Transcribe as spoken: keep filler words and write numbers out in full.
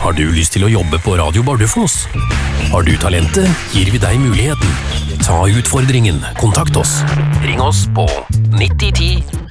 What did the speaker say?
Har du lyst til å jobbe på Radio Bardufoss? Har du talentet, gir vi deg muligheten. Ta utfordringen, kontakt oss. Ring oss på nitti ti